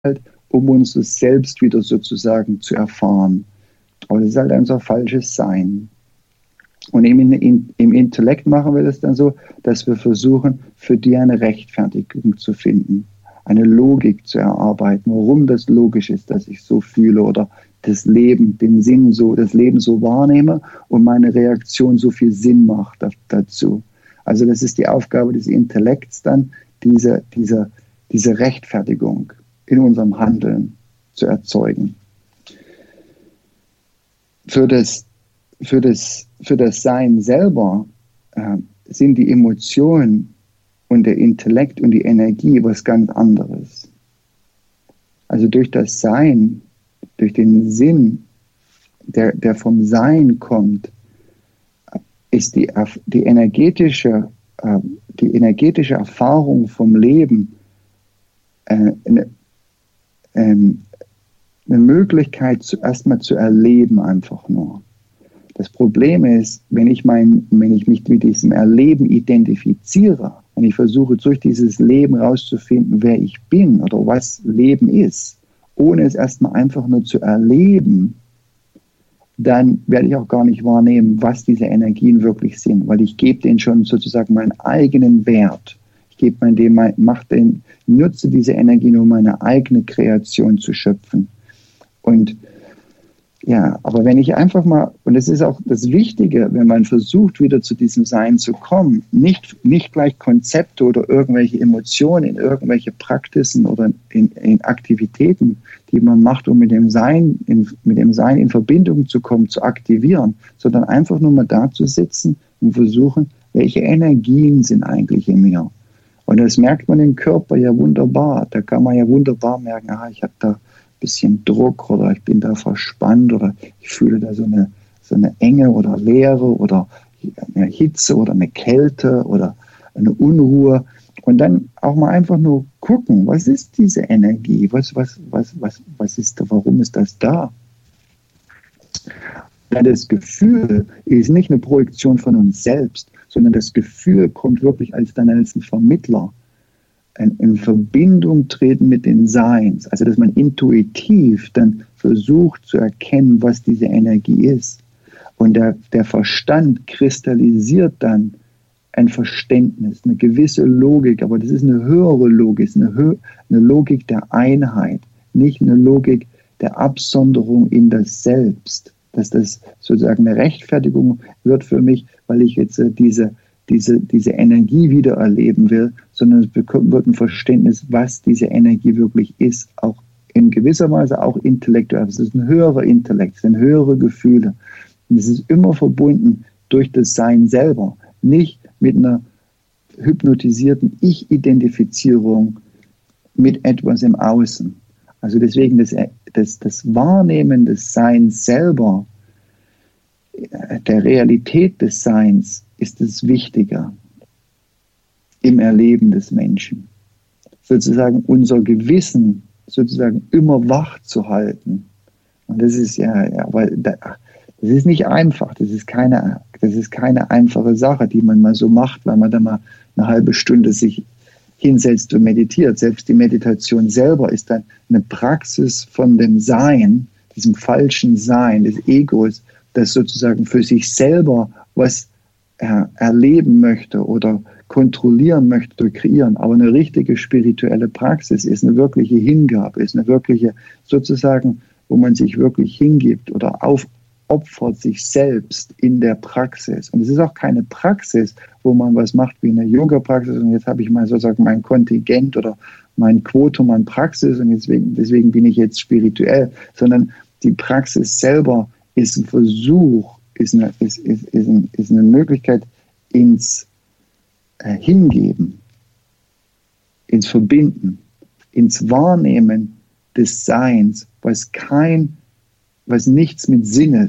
um uns das selbst wieder sozusagen zu erfahren. Aber das ist halt unser falsches Sein. Und im Intellekt machen wir das dann so, dass wir versuchen, für die eine Rechtfertigung zu finden, eine Logik zu erarbeiten, warum das logisch ist, dass ich so fühle oder das Leben, den Sinn so, das Leben so wahrnehme und meine Reaktion so viel Sinn macht dazu. Also das ist die Aufgabe des Intellekts dann, diese Rechtfertigung in unserem Handeln zu erzeugen. Für das Sein selber sind die Emotionen und der Intellekt und die Energie was ganz anderes. Also durch das Sein, durch den Sinn, der vom Sein kommt, ist die energetische Erfahrung vom Leben eine Möglichkeit, erstmal zu erleben einfach nur. Das Problem ist, wenn ich mich mit diesem Erleben identifiziere, wenn ich versuche, durch dieses Leben herauszufinden, wer ich bin oder was Leben ist, ohne es erstmal einfach nur zu erleben, dann werde ich auch gar nicht wahrnehmen, was diese Energien wirklich sind, weil ich gebe denen schon sozusagen meinen eigenen Wert. Ich nutze diese Energien, um meine eigene Kreation zu schöpfen. Und ja, aber wenn ich einfach mal, und das ist auch das Wichtige, wenn man versucht, wieder zu diesem Sein zu kommen, nicht gleich Konzepte oder irgendwelche Emotionen in irgendwelche Praktiken oder in Aktivitäten, die man macht, um mit dem Sein in Verbindung zu kommen, zu aktivieren, sondern einfach nur mal da zu sitzen und versuchen, welche Energien sind eigentlich in mir. Und das merkt man im Körper ja wunderbar. Da kann man ja wunderbar merken, ich habe da bisschen Druck oder ich bin da verspannt oder ich fühle da so eine Enge oder Leere oder eine Hitze oder eine Kälte oder eine Unruhe. Und dann auch mal einfach nur gucken, was ist diese Energie? Was ist da, warum ist das da? Ja, das Gefühl ist nicht eine Projektion von uns selbst, sondern das Gefühl kommt wirklich als ein Vermittler. In Verbindung treten mit den Seins, also dass man intuitiv dann versucht zu erkennen, was diese Energie ist. Und der Verstand kristallisiert dann ein Verständnis, eine gewisse Logik, aber das ist eine höhere Logik, eine Logik der Einheit, nicht eine Logik der Absonderung in das Selbst, dass das sozusagen eine Rechtfertigung wird für mich, weil ich jetzt diese Energie wieder erleben will, sondern es wird ein Verständnis, was diese Energie wirklich ist, auch in gewisser Weise auch intellektuell. Es ist ein höherer Intellekt, es sind höhere Gefühle. Und es ist immer verbunden durch das Sein selber, nicht mit einer hypnotisierten Ich-Identifizierung mit etwas im Außen. Also deswegen das Wahrnehmen des Seins selber, der Realität des Seins, ist es wichtiger im Erleben des Menschen. Sozusagen unser Gewissen sozusagen immer wach zu halten. Und das ist weil das ist nicht einfach. Das ist keine einfache Sache, die man mal so macht, weil man dann mal eine halbe Stunde sich hinsetzt und meditiert. Selbst die Meditation selber ist dann eine Praxis von dem Sein, diesem falschen Sein, des Egos, das sozusagen für sich selber was erleben möchte oder kontrollieren möchte durch Kreieren. Aber eine richtige spirituelle Praxis ist eine wirkliche Hingabe, ist eine wirkliche sozusagen, wo man sich wirklich hingibt oder aufopfert sich selbst in der Praxis. Und es ist auch keine Praxis, wo man was macht wie eine Yoga-Praxis und jetzt habe ich mal sozusagen mein Kontingent oder mein Quotum an Praxis und deswegen bin ich jetzt spirituell, sondern die Praxis selber ist ein Versuch, ist eine Möglichkeit ins Hingeben, ins Verbinden, ins Wahrnehmen des Seins, was nichts mit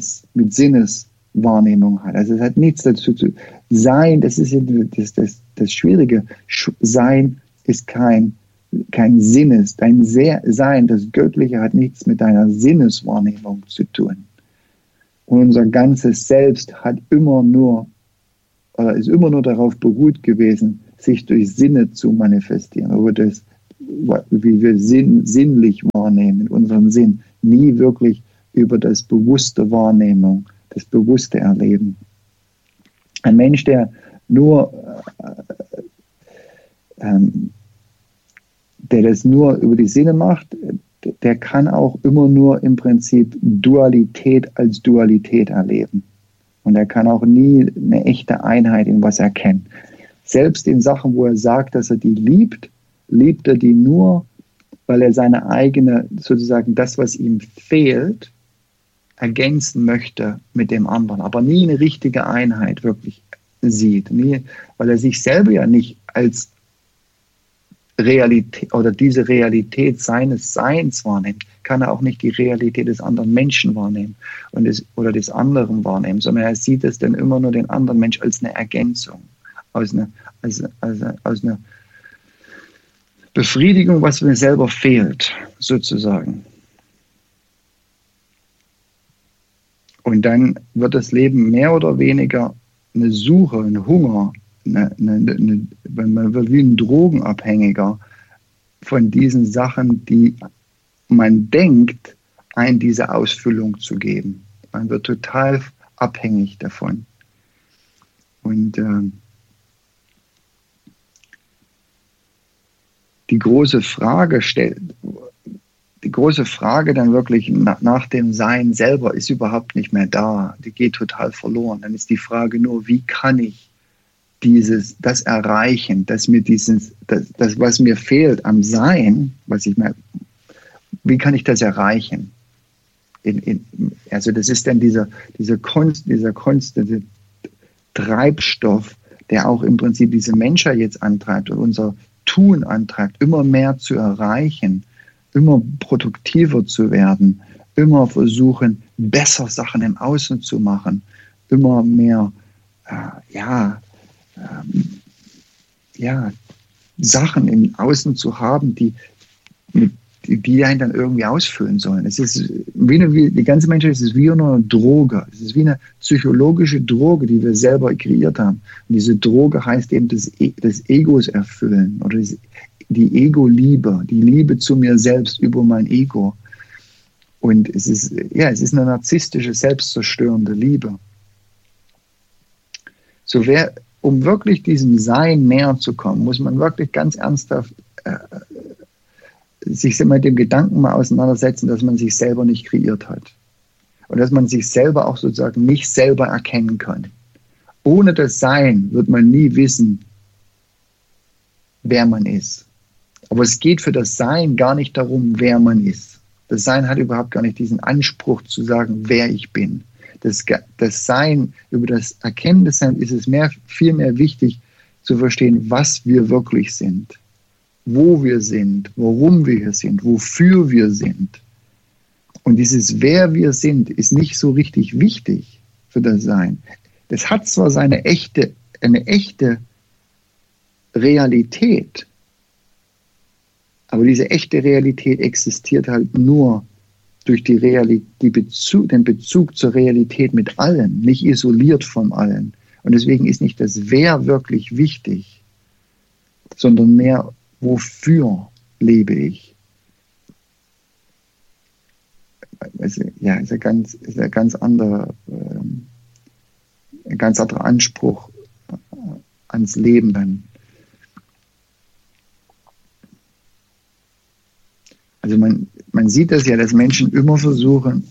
Sinneswahrnehmung hat. Also es hat nichts dazu zu sein, das ist das Schwierige. Sein ist kein Sinnes. Dein Sein, das Göttliche, hat nichts mit deiner Sinneswahrnehmung zu tun. Und unser ganzes Selbst ist immer nur darauf beruht gewesen, sich durch Sinne zu manifestieren, über das wie wir sinnlich wahrnehmen, in unserem Sinn, nie wirklich über das bewusste Wahrnehmung, das bewusste Erleben. Ein Mensch, der nur der das nur über die Sinne macht, der kann auch immer nur im Prinzip Dualität als Dualität erleben. Und er kann auch nie eine echte Einheit in was erkennen. Selbst in Sachen, wo er sagt, dass er die liebt, liebt er die nur, weil er seine eigene, sozusagen das, was ihm fehlt, ergänzen möchte mit dem anderen. Aber nie eine richtige Einheit wirklich sieht. Nie, weil er sich selber ja nicht als Realität oder diese Realität seines Seins wahrnimmt, kann er auch nicht die Realität des anderen Menschen wahrnehmen oder des anderen wahrnehmen, sondern er sieht es dann immer nur den anderen Mensch als eine Ergänzung, aus einer Befriedigung, was mir selber fehlt, sozusagen. Und dann wird das Leben mehr oder weniger eine Suche, ein Hunger, man wird wie ein Drogenabhängiger von diesen Sachen, die man denkt, einem diese Ausfüllung zu geben. Man wird total abhängig davon. Und die große Frage dann wirklich nach dem Sein selber ist überhaupt nicht mehr da. Die geht total verloren. Dann ist die Frage nur, wie kann ich das erreichen, dass mir das, was mir fehlt am Sein, wie kann ich das erreichen? Also das ist dann dieser konstante Treibstoff, der auch im Prinzip diese Menschheit jetzt antreibt und unser Tun antreibt, immer mehr zu erreichen, immer produktiver zu werden, immer versuchen, besser Sachen im Außen zu machen, immer mehr, Sachen im Außen zu haben, die einen dann irgendwie ausfüllen sollen. Es ist die ganze Menschheit ist wie eine Droge. Es ist wie eine psychologische Droge, die wir selber kreiert haben. Und diese Droge heißt eben des Egos erfüllen oder die Ego-Liebe, die Liebe zu mir selbst über mein Ego. Und es ist eine narzisstische, selbstzerstörende Liebe. Um wirklich diesem Sein näher zu kommen, muss man wirklich ganz ernsthaft sich mit dem Gedanken mal auseinandersetzen, dass man sich selber nicht kreiert hat. Und dass man sich selber auch sozusagen nicht selber erkennen kann. Ohne das Sein wird man nie wissen, wer man ist. Aber es geht für das Sein gar nicht darum, wer man ist. Das Sein hat überhaupt gar nicht diesen Anspruch zu sagen, wer ich bin. Das Sein, über das Erkennen des Seins ist es viel mehr wichtig zu verstehen, was wir wirklich sind, wo wir sind, warum wir hier sind, wofür wir sind. Und dieses wer wir sind, ist nicht so richtig wichtig für das Sein. Das hat zwar eine echte Realität, aber diese echte Realität existiert halt nur durch den Bezug zur Realität mit allen, nicht isoliert von allen. Und deswegen ist nicht das Wer wirklich wichtig, sondern mehr, wofür lebe ich. Ist ein ganz anderer Anspruch ans Leben dann. Also man sieht das ja, dass Menschen immer versuchen,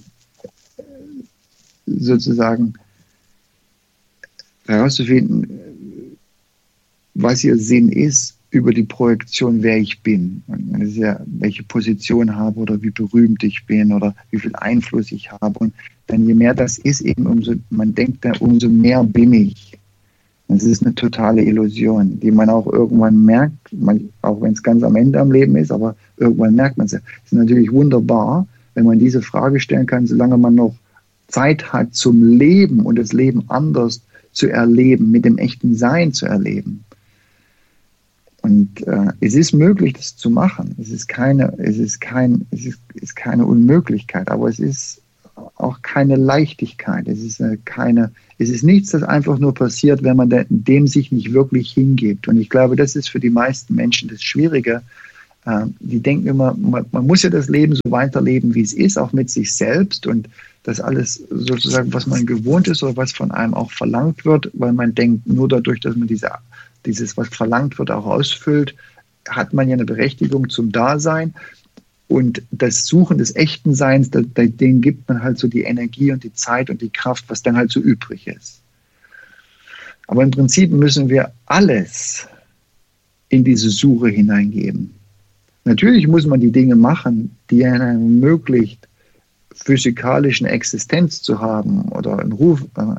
sozusagen herauszufinden, was ihr Sinn ist, über die Projektion, wer ich bin. Und das ist ja, welche Position habe oder wie berühmt ich bin oder wie viel Einfluss ich habe. Und dann je mehr das ist, man denkt, umso mehr bin ich. Das ist eine totale Illusion, die man auch irgendwann merkt, auch wenn es ganz am Ende am Leben ist, aber irgendwann merkt man es. Es ist natürlich wunderbar, wenn man diese Frage stellen kann, solange man noch Zeit hat zum Leben und das Leben anders zu erleben, mit dem echten Sein zu erleben. Und es ist möglich, das zu machen. Es ist keine Unmöglichkeit, aber es ist auch keine Leichtigkeit. Es ist nichts, das einfach nur passiert, wenn man dem sich nicht wirklich hingibt. Und ich glaube, das ist für die meisten Menschen das Schwierige, Die denken immer, man muss ja das Leben so weiterleben, wie es ist, auch mit sich selbst und das alles sozusagen, was man gewohnt ist oder was von einem auch verlangt wird, weil man denkt, nur dadurch, dass man dieses, was verlangt wird, auch ausfüllt, hat man ja eine Berechtigung zum Dasein. Und das Suchen des echten Seins, denen gibt man halt so die Energie und die Zeit und die Kraft, was dann halt so übrig ist. Aber im Prinzip müssen wir alles in diese Suche hineingeben. Natürlich muss man die Dinge machen, die einem ermöglicht, physikalischen Existenz zu haben oder einen Ruf, ein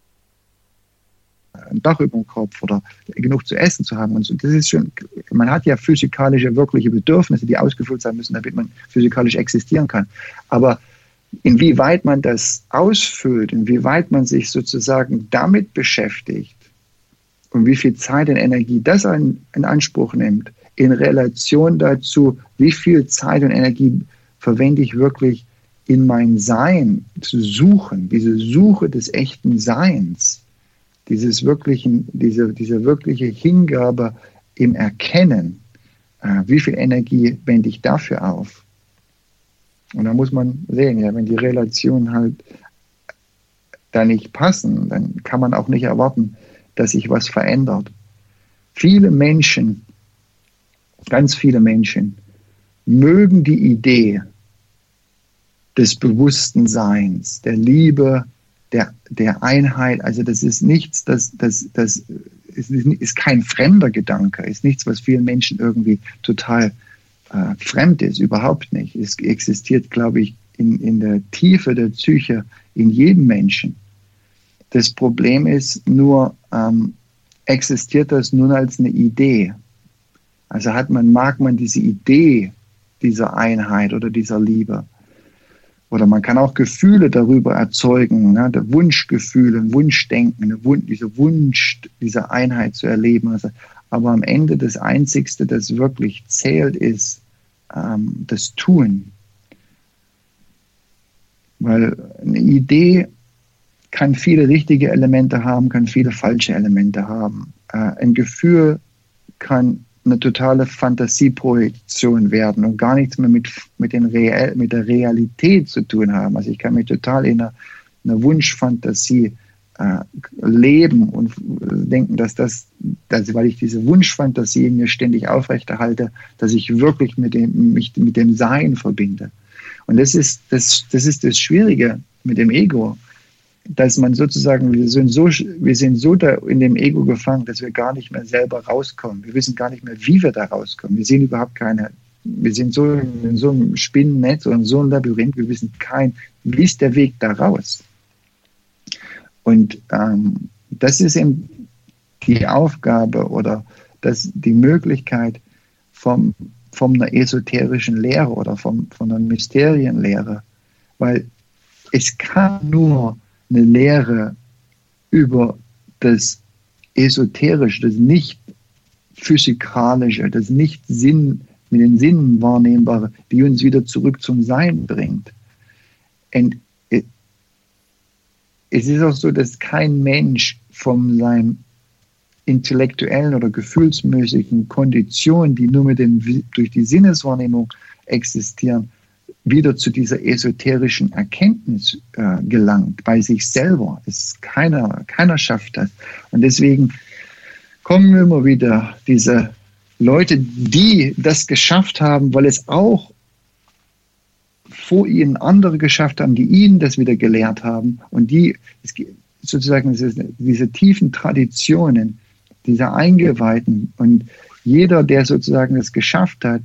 Dach über dem Kopf oder genug zu essen zu haben. Und so, das ist schon, man hat ja physikalische, wirkliche Bedürfnisse, die ausgefüllt sein müssen, damit man physikalisch existieren kann. Aber inwieweit man das ausfüllt, inwieweit man sich sozusagen damit beschäftigt und wie viel Zeit und Energie das in Anspruch nimmt, in Relation dazu, wie viel Zeit und Energie verwende ich wirklich in mein Sein zu suchen, diese Suche des echten Seins, diese wirkliche Hingabe im Erkennen, wie viel Energie wende ich dafür auf? Und da muss man sehen, ja, wenn die Relationen halt da nicht passen, dann kann man auch nicht erwarten, dass sich was verändert. Viele Menschen, ganz viele Menschen, mögen die Idee des bewussten Seins, der Liebe, der Einheit. Also das ist nichts, das ist kein fremder Gedanke, ist nichts, was vielen Menschen irgendwie total fremd ist, überhaupt nicht. Es existiert, glaube ich, in der Tiefe der Psyche in jedem Menschen. Das Problem ist nur, existiert das nun als eine Idee. Also mag man diese Idee dieser Einheit oder dieser Liebe. Oder man kann auch Gefühle darüber erzeugen, ne? Der Wunschgefühle, ein Wunschdenken, dieser Wunsch, diese Einheit zu erleben. Also, aber am Ende das Einzigste, das wirklich zählt, ist das Tun. Weil eine Idee kann viele richtige Elemente haben, kann viele falsche Elemente haben. Ein Gefühl kann eine totale Fantasieprojektion werden und gar nichts mehr mit der Realität zu tun haben. Also ich kann mich total in einer Wunschfantasie leben und denken, dass weil ich diese Wunschfantasie in mir ständig aufrechterhalte, dass ich wirklich mich mit dem Sein verbinde. Und das ist das Schwierige mit dem Ego, dass man sozusagen, wir sind so da in dem Ego gefangen, dass wir gar nicht mehr selber rauskommen. Wir wissen gar nicht mehr, wie wir da rauskommen. Wir sehen überhaupt wir sind so in so einem Spinnennetz oder in so einem Labyrinth, wir wissen wie ist der Weg da raus? Und das ist eben die Aufgabe oder die Möglichkeit von einer esoterischen Lehre oder von einer Mysterienlehre, weil es kann nur eine Lehre über das Esoterische, das nicht Physikalische, das nicht mit den Sinnen wahrnehmbare, die uns wieder zurück zum Sein bringt. Und es ist auch so, dass kein Mensch von seinem intellektuellen oder gefühlsmäßigen Konditionen, die nur durch die Sinneswahrnehmung existieren, wieder zu dieser esoterischen Erkenntnis gelangt, bei sich selber. Keiner schafft das. Und deswegen kommen immer wieder diese Leute, die das geschafft haben, weil es auch vor ihnen andere geschafft haben, die ihnen das wieder gelehrt haben. Und sozusagen diese tiefen Traditionen, dieser Eingeweihten und jeder, der sozusagen das geschafft hat,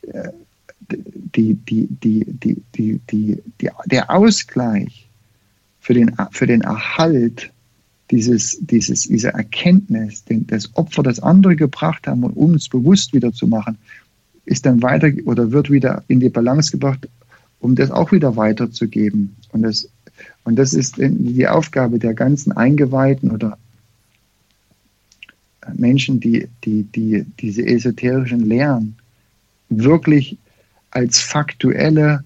der Ausgleich für den Erhalt dieser Erkenntnis, das Opfer, das andere gebracht haben, um es bewusst wieder zu machen, ist dann weiter oder wird wieder in die Balance gebracht, um das auch wieder weiterzugeben. Und das ist die Aufgabe der ganzen Eingeweihten oder Menschen, die diese esoterischen Lehren wirklich als faktuelle,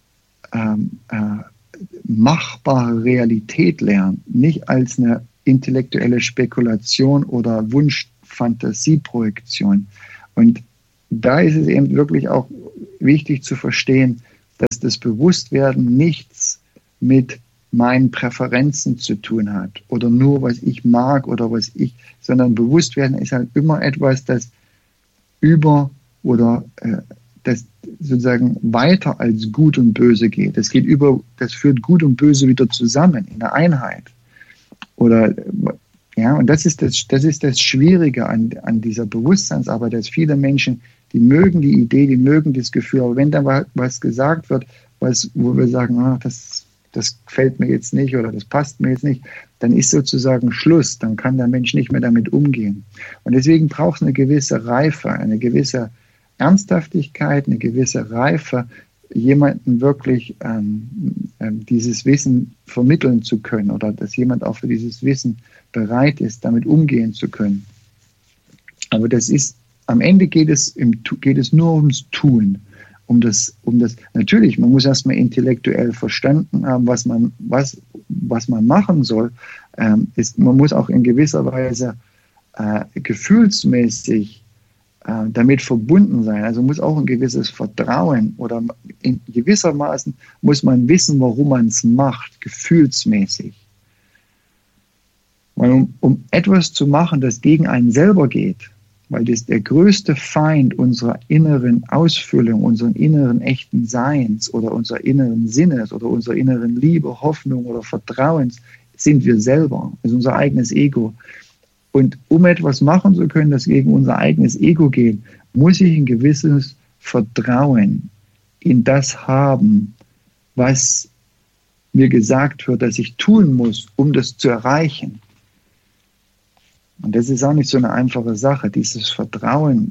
machbare Realität lernen, nicht als eine intellektuelle Spekulation oder Wunschfantasieprojektion. Und da ist es eben wirklich auch wichtig zu verstehen, dass das Bewusstwerden nichts mit meinen Präferenzen zu tun hat oder nur, was ich mag oder sondern Bewusstwerden ist halt immer etwas, das über oder das sozusagen weiter als Gut und Böse geht. Das führt Gut und Böse wieder zusammen in der Einheit. Oder ja, und das ist das Schwierige an dieser Bewusstseinsarbeit, dass viele Menschen, die mögen die Idee, die mögen das Gefühl, aber wenn da was gesagt wird, wo wir sagen, das gefällt mir jetzt nicht oder das passt mir jetzt nicht, dann ist sozusagen Schluss, dann kann der Mensch nicht mehr damit umgehen. Und deswegen braucht es eine gewisse Reife, eine gewisse Ernsthaftigkeit, eine gewisse Reife, jemanden wirklich dieses Wissen vermitteln zu können oder dass jemand auch für dieses Wissen bereit ist, damit umgehen zu können. Aber am Ende geht es nur ums Tun. Um das, natürlich, man muss erstmal intellektuell verstanden haben, was man machen soll. Man muss auch in gewisser Weise gefühlsmäßig damit verbunden sein. Also muss auch ein gewisses Vertrauen oder in gewissermaßen muss man wissen, warum man es macht, gefühlsmäßig. Weil um etwas zu machen, das gegen einen selber geht, weil das der größte Feind unserer inneren Ausfüllung, unseren inneren echten Seins oder unserer inneren Sinnes oder unserer inneren Liebe, Hoffnung oder Vertrauens sind wir selber, ist unser eigenes Ego. Und um etwas machen zu können, das gegen unser eigenes Ego geht, muss ich ein gewisses Vertrauen in das haben, was mir gesagt wird, dass ich tun muss, um das zu erreichen. Und das ist auch nicht so eine einfache Sache, dieses Vertrauen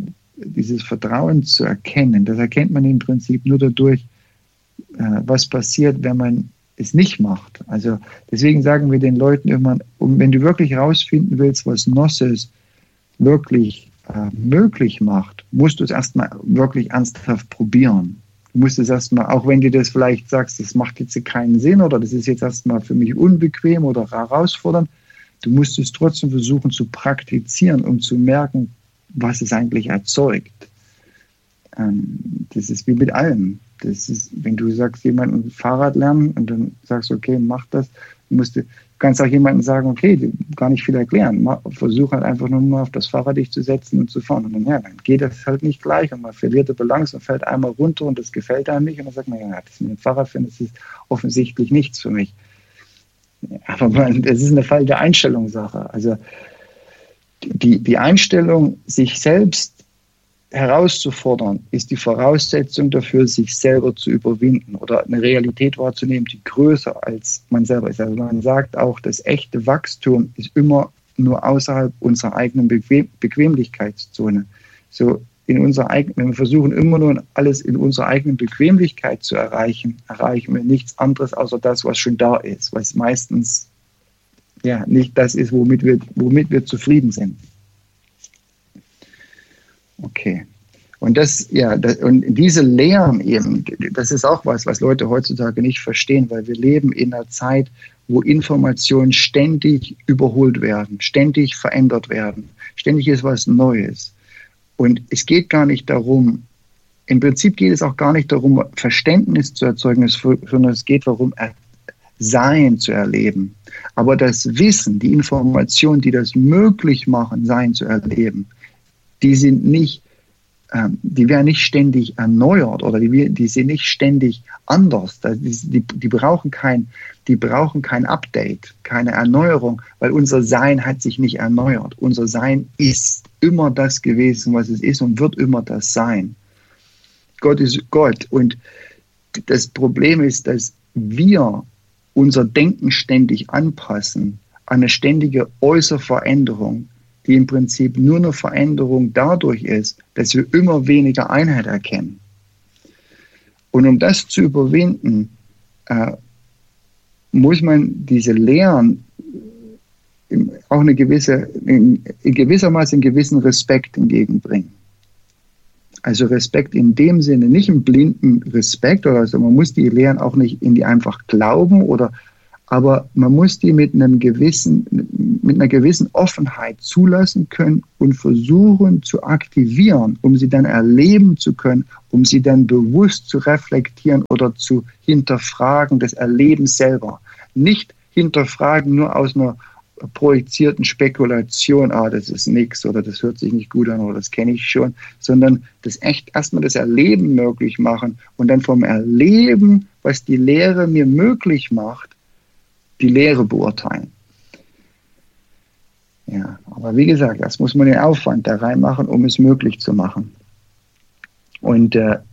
zu erkennen. Das erkennt man im Prinzip nur dadurch, was passiert, wenn man es nicht macht. Also deswegen sagen wir den Leuten immer, wenn du wirklich herausfinden willst, was Gnosis wirklich möglich macht, musst du es erstmal wirklich ernsthaft probieren. Du musst es erstmal, auch wenn du das vielleicht sagst, das macht jetzt keinen Sinn oder das ist jetzt erstmal für mich unbequem oder herausfordernd, du musst es trotzdem versuchen zu praktizieren, um zu merken, was es eigentlich erzeugt. Das ist wie mit allem. Das ist, wenn du sagst, jemanden Fahrrad lernen und dann sagst, okay, mach das, du kannst auch jemandem sagen, okay, gar nicht viel erklären, versuch halt einfach nur mal auf das Fahrrad dich zu setzen und zu fahren. Und dann geht das halt nicht gleich und man verliert die Balance und fällt einmal runter und das gefällt einem nicht und dann sagt man, ja, das mit dem Fahrrad finde ich offensichtlich nichts für mich. Aber es ist eine falsche Einstellungssache. Also die Einstellung, sich selbst herauszufordern, ist die Voraussetzung dafür, sich selber zu überwinden oder eine Realität wahrzunehmen, die größer als man selber ist. Also man sagt auch, das echte Wachstum ist immer nur außerhalb unserer eigenen Bequemlichkeitszone. So wenn wir versuchen immer nur alles in unserer eigenen Bequemlichkeit zu erreichen wir nichts anderes außer das, was schon da ist, was meistens nicht das ist, womit wir zufrieden sind. Okay. Und diese Lehren eben, das ist auch was Leute heutzutage nicht verstehen, weil wir leben in einer Zeit, wo Informationen ständig überholt werden, ständig verändert werden, ständig ist was Neues. Und es geht gar nicht darum, im Prinzip geht es auch gar nicht darum, Verständnis zu erzeugen, sondern es geht darum, Sein zu erleben. Aber das Wissen, die Informationen, die das möglich machen, Sein zu erleben, die werden nicht ständig erneuert oder die sind nicht ständig anders. Die brauchen kein Update, keine Erneuerung, weil unser Sein hat sich nicht erneuert. Unser Sein ist immer das gewesen, was es ist und wird immer das sein. Gott ist Gott. Und das Problem ist, dass wir unser Denken ständig anpassen an eine ständige äußere Veränderung, die im Prinzip nur eine Veränderung dadurch ist, dass wir immer weniger Einheit erkennen. Und um das zu überwinden, muss man diese Lehren auch in gewissermaßen einen gewissen Respekt entgegenbringen. Also Respekt in dem Sinne, nicht einen blinden Respekt, also man muss die Lehren auch nicht in die einfach glauben, aber man muss die mit einer gewissen mit einer gewissen Offenheit zulassen können und versuchen zu aktivieren, um sie dann erleben zu können, um sie dann bewusst zu reflektieren oder zu hinterfragen, das Erleben selber. Nicht hinterfragen nur aus einer projizierten Spekulation, das ist nichts oder das hört sich nicht gut an oder das kenne ich schon, sondern das echt erstmal das Erleben möglich machen und dann vom Erleben, was die Lehre mir möglich macht, die Lehre beurteilen. Ja, aber wie gesagt, das muss man den Aufwand da reinmachen, um es möglich zu machen. Und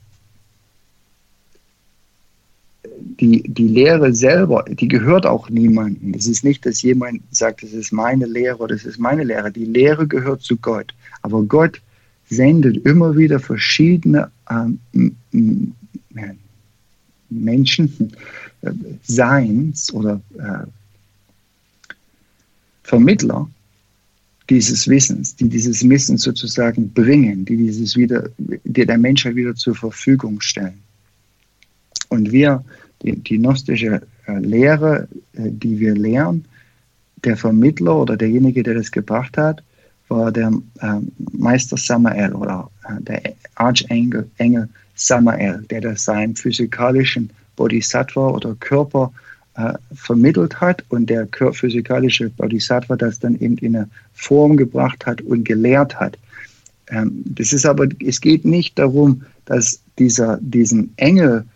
die Lehre selber, die gehört auch niemandem. Es ist nicht, dass jemand sagt, das ist meine Lehre oder das ist meine Lehre. Die Lehre gehört zu Gott. Aber Gott sendet immer wieder verschiedene Menschen, Seins oder Vermittler dieses Wissens, die dieses Wissen sozusagen bringen, die dieses wieder, die der Menschheit wieder zur Verfügung stellen. Und wir, die gnostische Lehre, die wir lehren, der Vermittler oder derjenige, der das gebracht hat, war der Meister Samael oder der Archengel Samael, der das seinen physikalischen Bodhisattva oder Körper vermittelt hat und der physikalische Bodhisattva das dann eben in eine Form gebracht hat und gelehrt hat. Das ist aber, es geht nicht darum, dass diesen Engel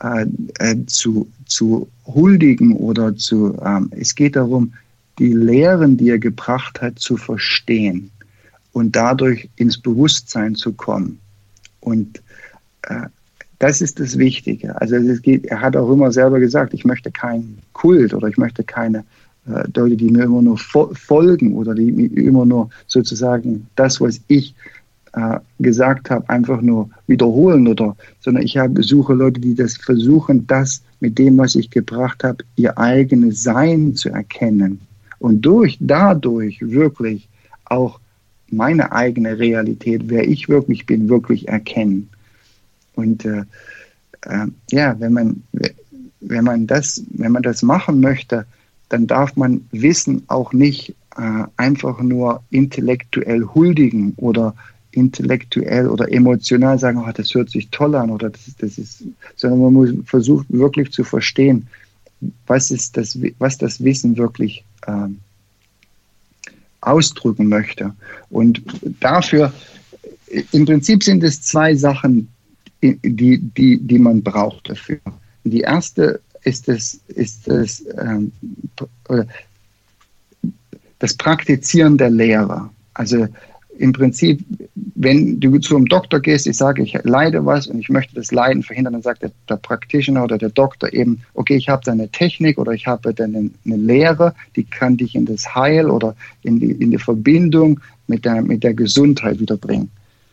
zu huldigen oder es geht darum, die Lehren, die er gebracht hat, zu verstehen und dadurch ins Bewusstsein zu kommen. Und das ist das Wichtige. Also er hat auch immer selber gesagt, ich möchte keinen Kult oder ich möchte keine Leute, die mir immer nur folgen oder die mir immer nur sozusagen das, was ich gesagt habe, einfach nur wiederholen sondern ich besuche Leute, die das versuchen, das mit dem, was ich gebracht habe, ihr eigenes Sein zu erkennen und dadurch wirklich auch meine eigene Realität, wer ich wirklich bin, wirklich erkennen. Und wenn man das machen möchte, dann darf man Wissen auch nicht einfach nur intellektuell huldigen oder intellektuell oder emotional sagen, das hört sich toll an oder das ist, sondern man muss versuchen wirklich zu verstehen, was das Wissen wirklich ausdrücken möchte. Und dafür, im Prinzip sind es zwei Sachen, die man braucht dafür. Die erste ist das Praktizieren der Lehre. Also im Prinzip, wenn du zu einem Doktor gehst, ich sage, ich leide was und ich möchte das Leiden verhindern, dann sagt der Practitioner oder der Doktor eben, okay, ich habe da eine Technik oder ich habe da eine Lehre, die kann dich in das Heil oder in die Verbindung mit der Gesundheit wiederbringen.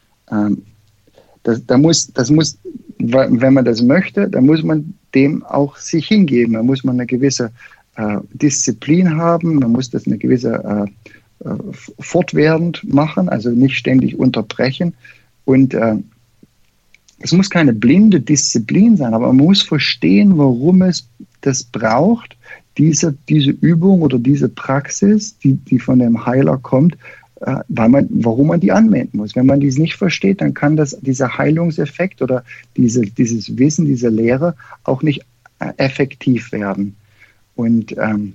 Wenn man das möchte, dann muss man dem auch sich hingeben. Da muss man eine gewisse Disziplin haben, man muss das eine gewisse fortwährend machen, also nicht ständig unterbrechen. Und es muss keine blinde Disziplin sein, aber man muss verstehen, warum es das braucht, diese Übung oder diese Praxis, die von dem Heiler kommt, warum man die anwenden muss. Wenn man dies nicht versteht, dann kann dieser Heilungseffekt oder dieses Wissen, diese Lehre auch nicht effektiv werden. Und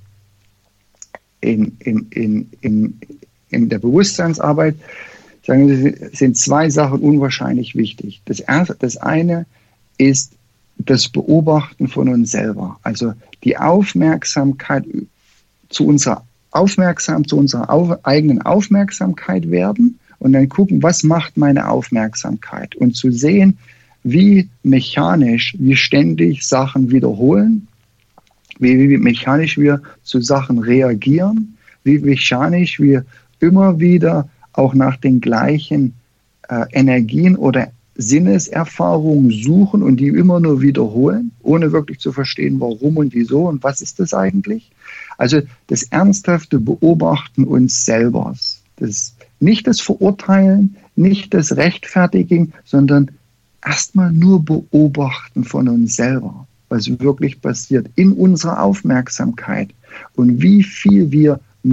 in der Bewusstseinsarbeit sind zwei Sachen unwahrscheinlich wichtig. Das eine ist das Beobachten von uns selber, also die Aufmerksamkeit zu unserer eigenen Aufmerksamkeit werden und dann gucken, was macht meine Aufmerksamkeit und zu sehen, wie mechanisch wir ständig Sachen wiederholen, wie mechanisch wir zu Sachen reagieren, wie mechanisch wir immer wieder auch nach den gleichen Energien oder Sinneserfahrungen suchen und die immer nur wiederholen, ohne wirklich zu verstehen, warum und wieso und was ist das eigentlich. Also das ernsthafte Beobachten uns selber, nicht das Verurteilen, nicht das Rechtfertigen, sondern erstmal nur beobachten von uns selber, was wirklich passiert in unserer Aufmerksamkeit und wie viel wir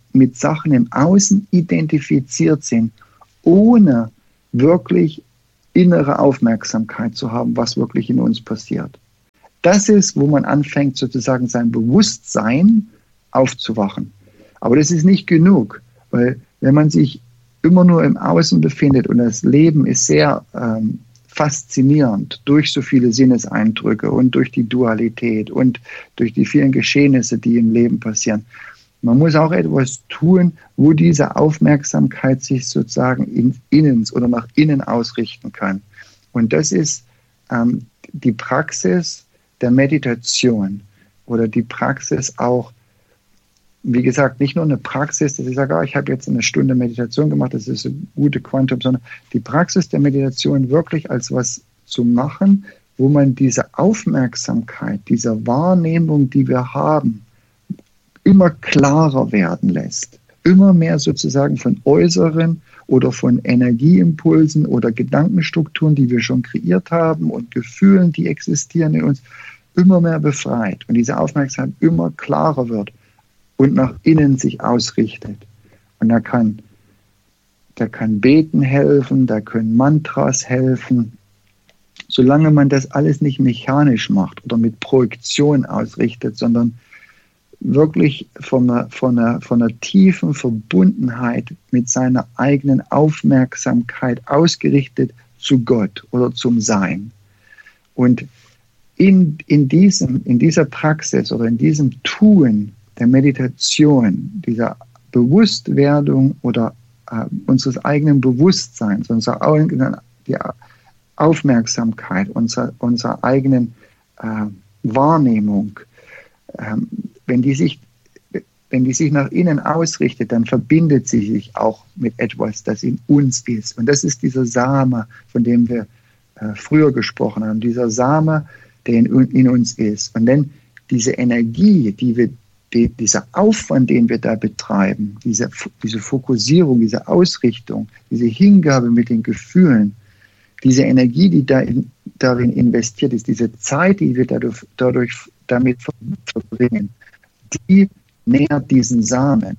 mit Sachen im Außen identifiziert sind, ohne wirklich innere Aufmerksamkeit zu haben, was wirklich in uns passiert. Das ist, wo man anfängt, sozusagen sein Bewusstsein aufzuwachen. Aber das ist nicht genug, weil wenn man sich immer nur im Außen befindet und das Leben ist sehr faszinierend durch so viele Sinneseindrücke und durch die Dualität und durch die vielen Geschehnisse, die im Leben passieren. Man muss auch etwas tun, wo diese Aufmerksamkeit sich sozusagen oder nach innen ausrichten kann. Und das ist die Praxis der Meditation oder die Praxis auch, wie gesagt, nicht nur eine Praxis, dass ich sage, ich habe jetzt eine Stunde Meditation gemacht, das ist eine gute Quantum, sondern die Praxis der Meditation wirklich als was zu machen, wo man diese Aufmerksamkeit, diese Wahrnehmung, die wir haben, immer klarer werden lässt. Immer mehr sozusagen von äußeren oder von Energieimpulsen oder Gedankenstrukturen, die wir schon kreiert haben und Gefühlen, die existieren in uns, immer mehr befreit und diese Aufmerksamkeit immer klarer wird und nach innen sich ausrichtet. Und da kann Beten helfen, da können Mantras helfen. Solange man das alles nicht mechanisch macht oder mit Projektion ausrichtet, sondern wirklich von einer tiefen Verbundenheit mit seiner eigenen Aufmerksamkeit ausgerichtet zu Gott oder zum Sein. Und in dieser Praxis oder in diesem Tun der Meditation, dieser Bewusstwerdung oder unseres eigenen Bewusstseins, die Aufmerksamkeit, unserer eigenen Wahrnehmung, wenn die sich nach innen ausrichtet, dann verbindet sie sich auch mit etwas, das in uns ist. Und das ist dieser Same, von dem wir früher gesprochen haben, dieser Same, der in uns ist. Und dann diese Energie, dieser Aufwand, den wir da betreiben, diese Fokussierung, diese Ausrichtung, diese Hingabe mit den Gefühlen, diese Energie, die darin investiert ist, diese Zeit, die wir damit verbringen, die nährt diesen Samen.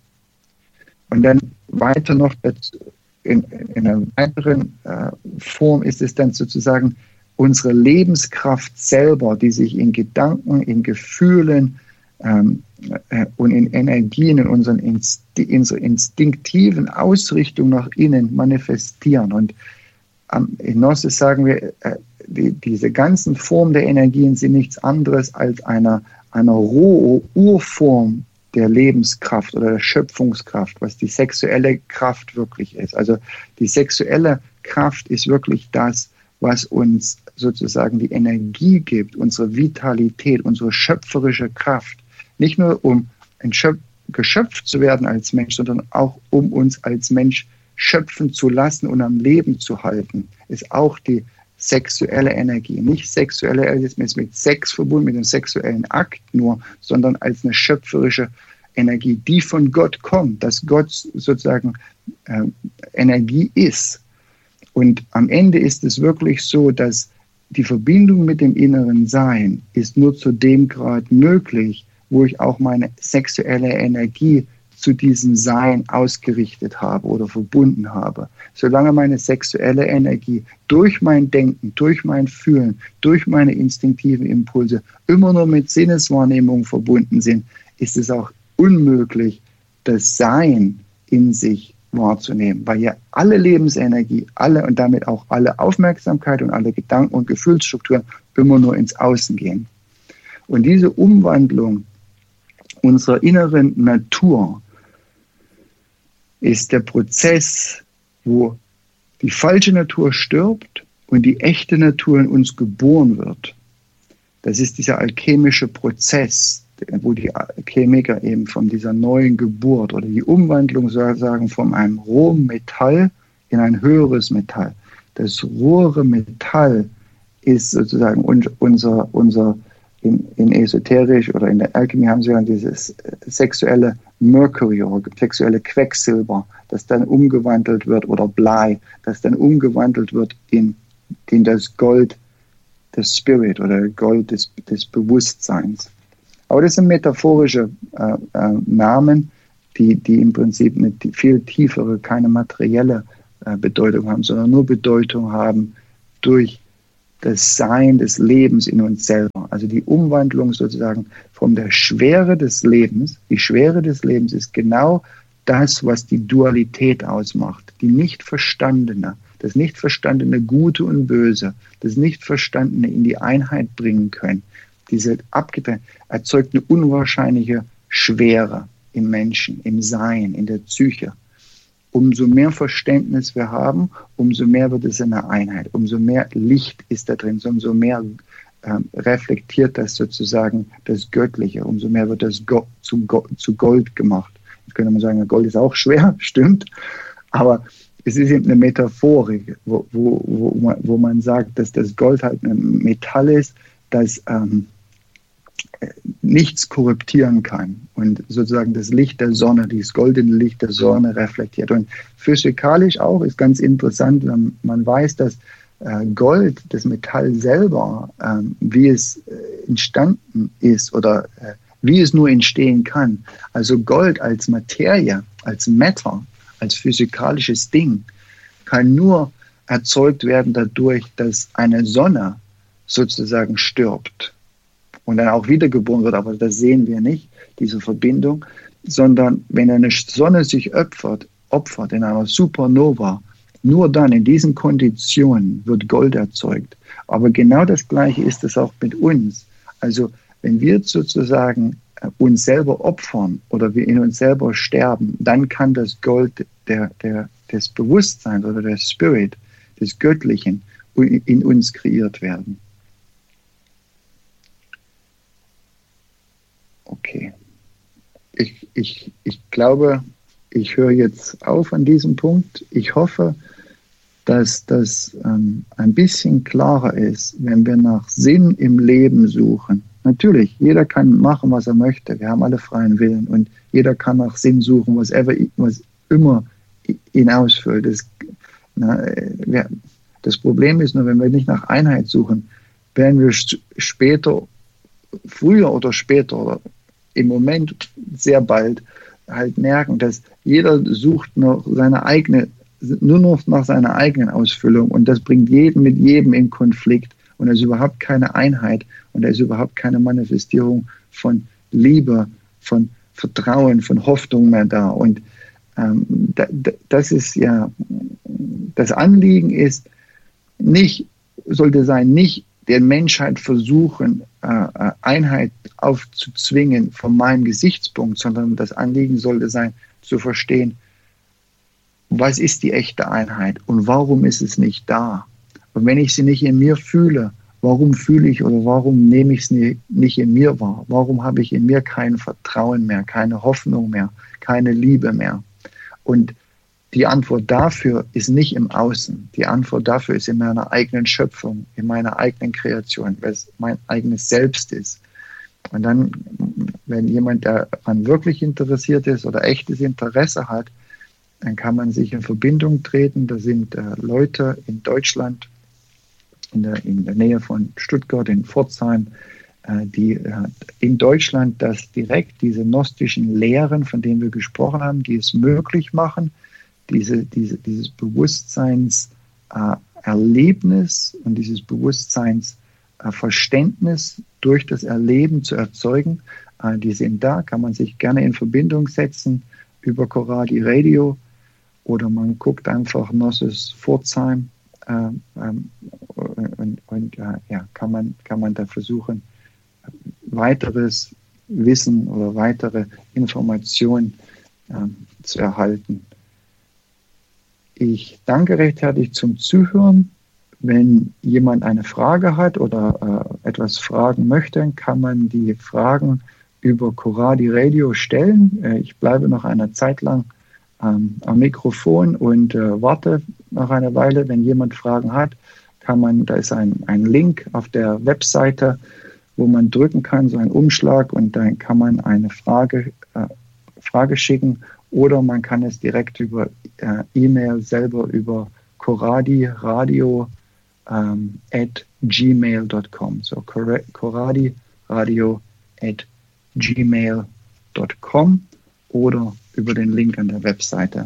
Und dann weiter noch in einer weiteren Form ist es dann sozusagen unsere Lebenskraft selber, die sich in Gedanken, in Gefühlen und in Energien, in unserer instinktiven Ausrichtung nach innen manifestieren. Und in Gnosis sagen wir, diese ganzen Formen der Energien sind nichts anderes als eine rohe Urform der Lebenskraft oder der Schöpfungskraft, was die sexuelle Kraft wirklich ist. Also die sexuelle Kraft ist wirklich das, was uns sozusagen die Energie gibt, unsere Vitalität, unsere schöpferische Kraft. Nicht nur um geschöpft zu werden als Mensch, sondern auch um uns als Mensch schöpfen zu lassen und am Leben zu halten, ist auch die sexuelle Energie. Nicht sexuelle Energie ist mit Sex verbunden, mit dem sexuellen Akt nur, sondern als eine schöpferische Energie, die von Gott kommt, dass Gott sozusagen Energie ist. Und am Ende ist es wirklich so, dass die Verbindung mit dem inneren Sein ist nur zu dem Grad möglich, wo ich auch meine sexuelle Energie zu diesem Sein ausgerichtet habe oder verbunden habe. Solange meine sexuelle Energie durch mein Denken, durch mein Fühlen, durch meine instinktiven Impulse immer nur mit Sinneswahrnehmung verbunden sind, ist es auch unmöglich, das Sein in sich wahrzunehmen, weil ja alle Lebensenergie, und damit auch alle Aufmerksamkeit und alle Gedanken- und Gefühlsstrukturen immer nur ins Außen gehen. Und diese Umwandlung unserer inneren Natur ist der Prozess, wo die falsche Natur stirbt und die echte Natur in uns geboren wird. Das ist dieser alchemische Prozess, wo die Chemiker eben von dieser neuen Geburt oder die Umwandlung sozusagen von einem rohen Metall in ein höheres Metall. Das rohe Metall ist sozusagen unser in esoterisch oder in der Alchemie haben sie dann dieses sexuelle Mercury oder sexuelle Quecksilber, das dann umgewandelt wird, oder Blei, das dann umgewandelt wird in das Gold des Spirit oder Gold des Bewusstseins. Aber das sind metaphorische Namen. die im Prinzip eine viel tiefere, keine materielle Bedeutung haben, sondern nur Bedeutung haben durch das Sein des Lebens in uns selber. Also die Umwandlung sozusagen von der Schwere des Lebens. Die Schwere des Lebens ist genau das, was die Dualität ausmacht. Die nicht verstandene, das nicht verstandene Gute und Böse, das nicht verstandene in die Einheit bringen können. Diese abgetrennt erzeugt eine unwahrscheinliche Schwere im Menschen, im Sein, in der Psyche. Umso mehr Verständnis wir haben, umso mehr wird es eine Einheit, umso mehr Licht ist da drin, umso mehr reflektiert das sozusagen das Göttliche, umso mehr wird das zu Gold gemacht. Jetzt könnte man sagen, Gold ist auch schwer, stimmt, aber es ist eben eine Metaphorik, wo man sagt, dass das Gold halt ein Metall ist, das nichts korruptieren kann und sozusagen das Licht der Sonne, dieses goldene Licht der Sonne reflektiert. Und physikalisch auch ist ganz interessant, wenn man weiß, dass Gold, das Metall selber, wie es entstanden ist oder wie es nur entstehen kann. Also Gold als Materie, als Matter, als physikalisches Ding, kann nur erzeugt werden dadurch, dass eine Sonne sozusagen stirbt und dann auch wiedergeboren wird, aber das sehen wir nicht, diese Verbindung, sondern wenn eine Sonne sich opfert in einer Supernova, nur dann in diesen Konditionen wird Gold erzeugt. Aber genau das Gleiche ist es auch mit uns. Also wenn wir sozusagen uns selber opfern oder wir in uns selber sterben, dann kann das Gold des Bewusstseins oder der Spirit, des Göttlichen in uns kreiert werden. Okay. Ich glaube, ich höre jetzt auf an diesem Punkt. Ich hoffe, dass das ein bisschen klarer ist, wenn wir nach Sinn im Leben suchen. Natürlich, jeder kann machen, was er möchte. Wir haben alle freien Willen und jeder kann nach Sinn suchen, was immer ihn ausfüllt. Das Problem ist nur, wenn wir nicht nach Einheit suchen, werden wir früher oder später oder im Moment sehr bald halt merken, dass jeder sucht nur noch nach seiner eigenen Ausfüllung und das bringt jeden mit jedem in Konflikt und es ist überhaupt keine Einheit und es ist überhaupt keine Manifestierung von Liebe, von Vertrauen, von Hoffnung mehr da. Und das ist ja, das Anliegen ist, sollte sein, nicht der Menschheit versuchen, Einheit aufzuzwingen von meinem Gesichtspunkt, sondern das Anliegen sollte sein, zu verstehen, was ist die echte Einheit und warum ist es nicht da? Und wenn ich sie nicht in mir fühle, warum fühle ich oder warum nehme ich es nicht in mir wahr? Warum habe ich in mir kein Vertrauen mehr, keine Hoffnung mehr, keine Liebe mehr? Und die Antwort dafür ist nicht im Außen. Die Antwort dafür ist in meiner eigenen Schöpfung, in meiner eigenen Kreation, weil es mein eigenes Selbst ist. Und dann, wenn jemand daran wirklich interessiert ist oder echtes Interesse hat, dann kann man sich in Verbindung treten. Da sind Leute in Deutschland, in der Nähe von Stuttgart, in Pforzheim, die in Deutschland direkt diese gnostischen Lehren, von denen wir gesprochen haben, die es möglich machen, dieses Bewusstseinserlebnis und dieses Bewusstseinsverständnis durch das Erleben zu erzeugen. Die sind da, kann man sich gerne in Verbindung setzen über Coradi Radio oder man guckt einfach Gnosis Pforzheim und kann man da versuchen, weiteres Wissen oder weitere Informationen zu erhalten. Ich danke recht herzlich zum Zuhören. Wenn jemand eine Frage hat oder etwas fragen möchte, kann man die Fragen über Coradi Radio stellen. Ich bleibe noch eine Zeit lang am Mikrofon und warte noch eine Weile. Wenn jemand Fragen hat, da ist ein Link auf der Webseite, wo man drücken kann, so ein Umschlag, und dann kann man eine Frage schicken oder man kann es direkt über E-Mail selber über coradiradio@gmail.com. So coradiradio@gmail.com oder über den Link an der Webseite.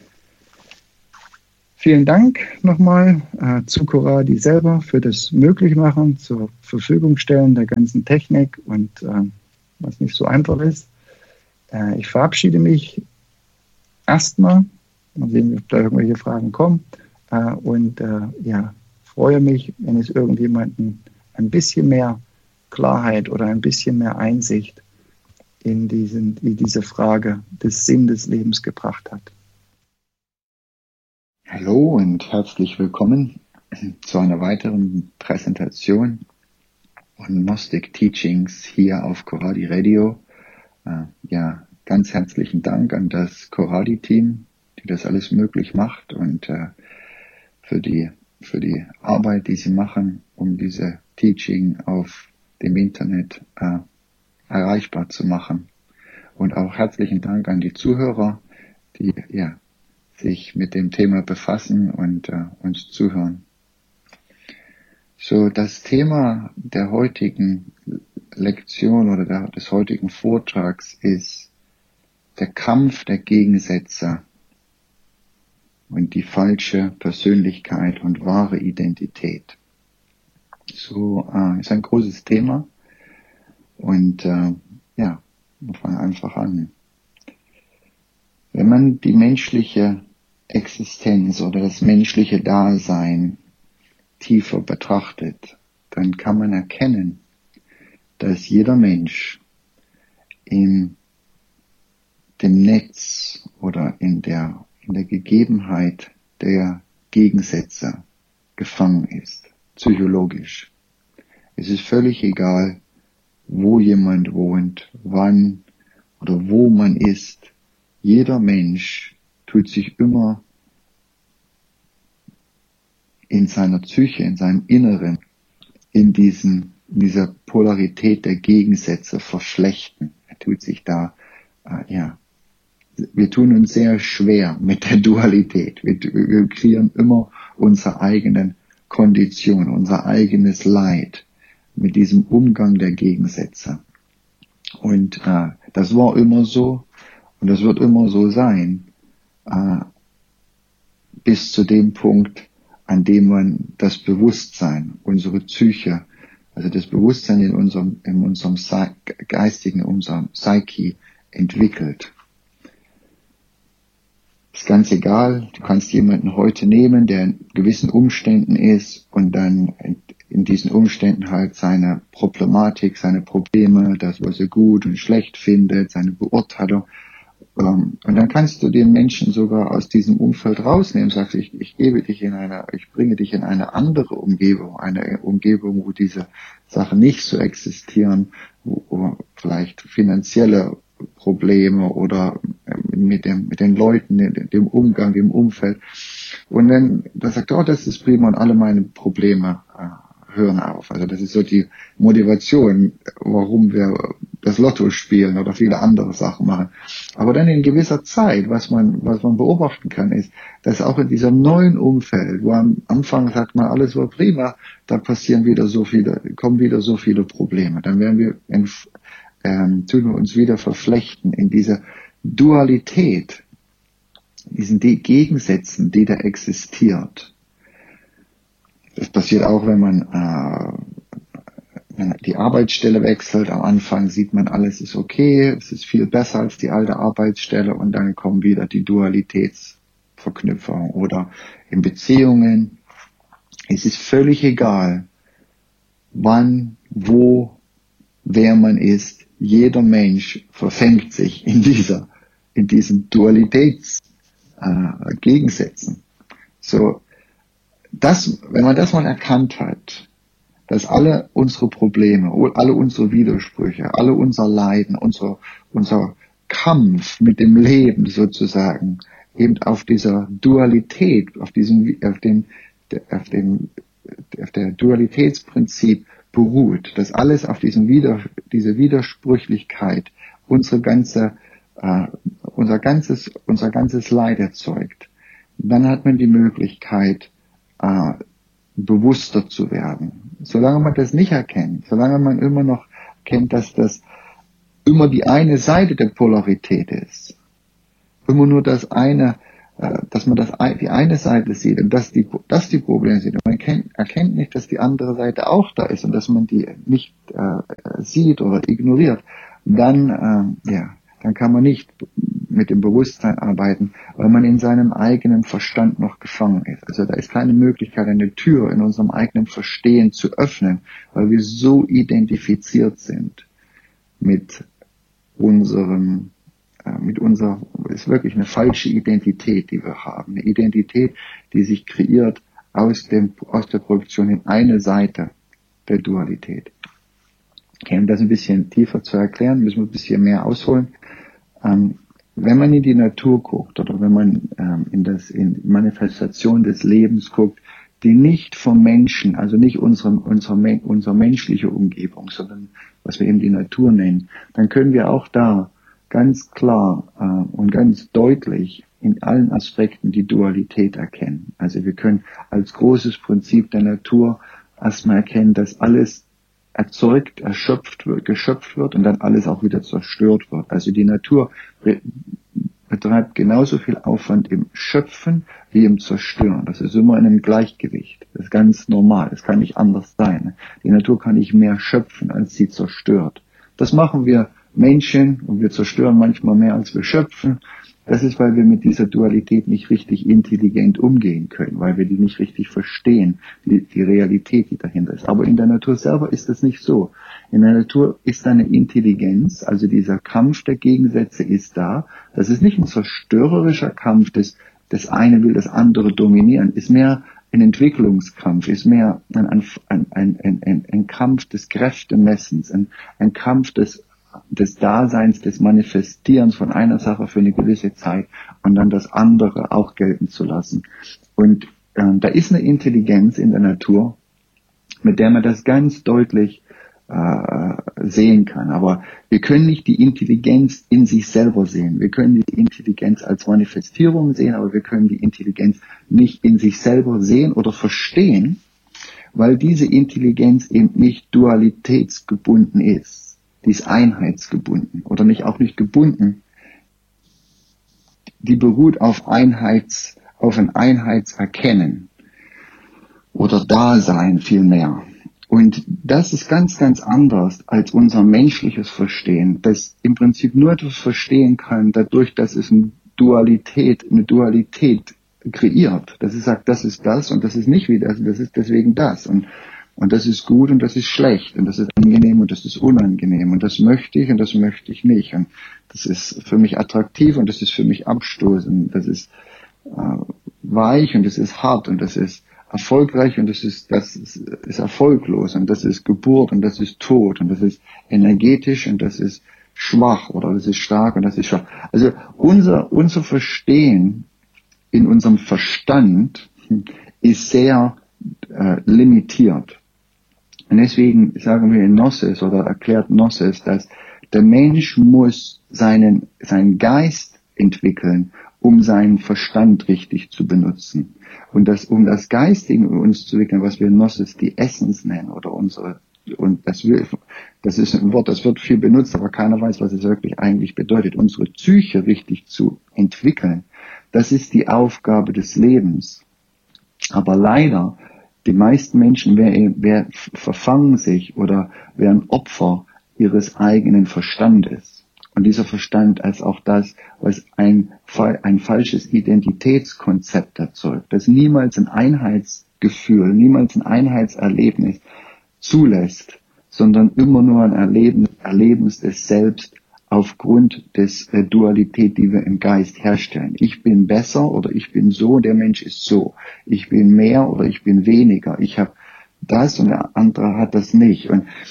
Vielen Dank nochmal zu Coradi selber für das Möglichmachen, zur Verfügung stellen der ganzen Technik und was nicht so einfach ist. Ich verabschiede mich erstmal, mal sehen, ob da irgendwelche Fragen kommen und freue mich, wenn es irgendjemanden ein bisschen mehr Klarheit oder ein bisschen mehr Einsicht in diese Frage des Sinn des Lebens gebracht hat. Hallo und herzlich willkommen zu einer weiteren Präsentation von Gnostic Teachings hier auf Coradi Radio. Ganz herzlichen Dank an das Coradi-Team, die das alles möglich macht und für die Arbeit, die sie machen, um diese Teaching auf dem Internet erreichbar zu machen. Und auch herzlichen Dank an die Zuhörer, die sich mit dem Thema befassen und uns zuhören. So, das Thema der heutigen Lektion oder des heutigen Vortrags ist der Kampf der Gegensätze und die falsche Persönlichkeit und wahre Identität. So ist ein großes Thema und wir fangen einfach an. Wenn man die menschliche Existenz oder das menschliche Dasein tiefer betrachtet, dann kann man erkennen, dass jeder Mensch in dem Netz oder in der Gegebenheit der Gegensätze gefangen ist, psychologisch. Es ist völlig egal, wo jemand wohnt, wann oder wo man ist. Jeder Mensch tut sich immer in seiner Psyche, in seinem Inneren, in dieser Polarität der Gegensätze verschlechten. Er tut sich da, wir tun uns sehr schwer mit der Dualität. Wir kreieren immer unsere eigenen Konditionen, unser eigenes Leid mit diesem Umgang der Gegensätze. Und das war immer so und das wird immer so sein, bis zu dem Punkt, an dem man das Bewusstsein, unsere Psyche, also das Bewusstsein in unserem Geistigen, in unserem Psyche entwickelt. Ist ganz egal, du kannst jemanden heute nehmen, der in gewissen Umständen ist und dann in diesen Umständen halt seine Problematik, seine Probleme, das, was er gut und schlecht findet, seine Beurteilung. Und dann kannst du den Menschen sogar aus diesem Umfeld rausnehmen, sagst, ich bringe dich in eine andere Umgebung, eine Umgebung, wo diese Sachen nicht so existieren, wo vielleicht finanzielle Probleme oder mit den Leuten, dem Umgang, dem Umfeld. Und dann sagt er, das ist prima und alle meine Probleme hören auf. Also das ist so die Motivation, warum wir das Lotto spielen oder viele andere Sachen machen. Aber dann in gewisser Zeit, was man beobachten kann, ist, dass auch in diesem neuen Umfeld, wo am Anfang sagt man, alles war prima, da kommen wieder so viele Probleme. Dann tun wir uns wieder verflechten in dieser Dualität, diesen Gegensätzen, die da existiert. Das passiert auch, wenn man die Arbeitsstelle wechselt. Am Anfang sieht man, alles ist okay, es ist viel besser als die alte Arbeitsstelle und dann kommen wieder die Dualitätsverknüpfung. Oder in Beziehungen, es ist völlig egal, wann, wo, wer man ist. Jeder Mensch verfängt sich in diesen Dualitätsgegensätzen. So, wenn man das mal erkannt hat, dass alle unsere Probleme, alle unsere Widersprüche, alle unser Leiden, unser Kampf mit dem Leben sozusagen eben auf dieser Dualität, auf der Dualitätsprinzip beruht, dass alles auf diese Widersprüchlichkeit unser ganzes Leid erzeugt. Dann hat man die Möglichkeit, bewusster zu werden. Solange man das nicht erkennt, solange man immer noch kennt, dass das immer die eine Seite der Polarität ist. Immer nur das eine, dass man die eine Seite sieht und dass die Probleme sind. Und man erkennt nicht, dass die andere Seite auch da ist und dass man die nicht sieht oder ignoriert. Dann kann man nicht mit dem Bewusstsein arbeiten, weil man in seinem eigenen Verstand noch gefangen ist. Also da ist keine Möglichkeit, eine Tür in unserem eigenen Verstehen zu öffnen, weil wir so identifiziert sind mit ist wirklich eine falsche Identität, die wir haben. Eine Identität, die sich kreiert aus der Projektion in eine Seite der Dualität. Okay, um das ein bisschen tiefer zu erklären, müssen wir ein bisschen mehr ausholen. Wenn man in die Natur guckt oder wenn man in Manifestation des Lebens guckt, die nicht vom Menschen, also nicht unsere menschliche Umgebung, sondern was wir eben die Natur nennen, dann können wir auch da ganz klar und ganz deutlich in allen Aspekten die Dualität erkennen. Also wir können als großes Prinzip der Natur erstmal erkennen, dass alles erzeugt, geschöpft wird und dann alles auch wieder zerstört wird. Also die Natur betreibt genauso viel Aufwand im Schöpfen wie im Zerstören. Das ist immer in einem Gleichgewicht. Das ist ganz normal. Das kann nicht anders sein. Die Natur kann nicht mehr schöpfen, als sie zerstört. Das machen wir Menschen und wir zerstören manchmal mehr, als wir schöpfen. Das ist, weil wir mit dieser Dualität nicht richtig intelligent umgehen können, weil wir die nicht richtig verstehen, die Realität, die dahinter ist. Aber in der Natur selber ist das nicht so. In der Natur ist eine Intelligenz, also dieser Kampf der Gegensätze ist da. Das ist nicht ein zerstörerischer Kampf, das eine will das andere dominieren, ist mehr ein Entwicklungskampf, ist mehr ein Kampf des Kräftemessens, ein Kampf des Daseins, des Manifestierens von einer Sache für eine gewisse Zeit und dann das andere auch gelten zu lassen. Und da ist eine Intelligenz in der Natur, mit der man das ganz deutlich sehen kann. Aber wir können nicht die Intelligenz in sich selber sehen. Wir können die Intelligenz als Manifestierung sehen, aber wir können die Intelligenz nicht in sich selber sehen oder verstehen, weil diese Intelligenz eben nicht dualitätsgebunden ist. Die ist einheitsgebunden oder auch nicht gebunden. Die beruht auf ein Einheitserkennen oder Dasein vielmehr. Und das ist ganz, ganz anders als unser menschliches Verstehen, das im Prinzip nur etwas verstehen kann, dadurch, dass es eine Dualität kreiert. Dass es sagt, das ist das und das ist nicht wie das und das ist deswegen das. Und das ist gut und das ist schlecht und das ist angenehm und das ist unangenehm und das möchte ich und das möchte ich nicht. Und das ist für mich attraktiv und das ist für mich abstoßend. Das ist weich und das ist hart und das ist erfolgreich und das ist erfolglos und das ist Geburt und das ist Tod und das ist energetisch und das ist schwach oder das ist stark und das ist schwach. Also unser Verstehen in unserem Verstand ist sehr limitiert. Und deswegen sagen wir in Gnosis oder erklärt Gnosis, dass der Mensch muss seinen Geist entwickeln, um seinen Verstand richtig zu benutzen. Und um das Geistige in uns zu entwickeln, was wir in Gnosis die Essence nennen oder das ist ein Wort, das wird viel benutzt, aber keiner weiß, was es wirklich eigentlich bedeutet. Unsere Psyche richtig zu entwickeln, das ist die Aufgabe des Lebens. Aber leider, die meisten Menschen verfangen sich oder werden Opfer ihres eigenen Verstandes. Und dieser Verstand als auch das, was ein falsches Identitätskonzept erzeugt, das niemals ein Einheitsgefühl, niemals ein Einheitserlebnis zulässt, sondern immer nur ein Erlebnis des Selbst aufgrund der Dualität, die wir im Geist herstellen. Ich bin besser oder ich bin so, der Mensch ist so. Ich bin mehr oder ich bin weniger. Ich habe das und der andere hat das nicht.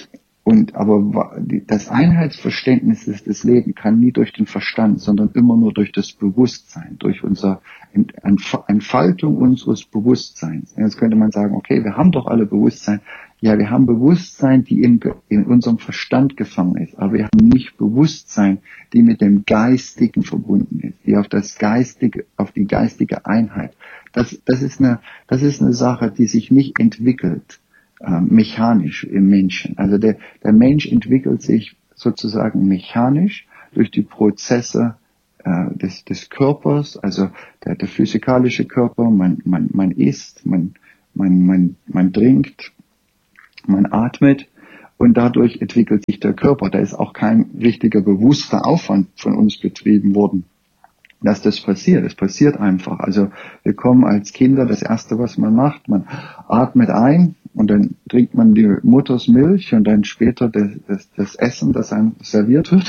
Aber das Einheitsverständnis des Lebens kann nie durch den Verstand, sondern immer nur durch das Bewusstsein, durch unsere Entfaltung unseres Bewusstseins. Jetzt könnte man sagen, okay, wir haben doch alle Bewusstsein. Ja, wir haben Bewusstsein, die in unserem Verstand gefangen ist, aber wir haben nicht Bewusstsein, die mit dem Geistigen verbunden ist, die auf die geistige Einheit. Das ist eine Sache, die sich nicht entwickelt. Mechanisch im Menschen. Also der Mensch entwickelt sich sozusagen mechanisch durch die Prozesse des Körpers, also der physikalische Körper, man isst, man trinkt, man atmet und dadurch entwickelt sich der Körper. Da ist auch kein richtiger bewusster Aufwand von uns betrieben worden, dass das passiert. Es passiert einfach. Also wir kommen als Kinder, das Erste, was man macht, man atmet ein und dann trinkt man die Mutters Milch und dann später das Essen, das einem serviert wird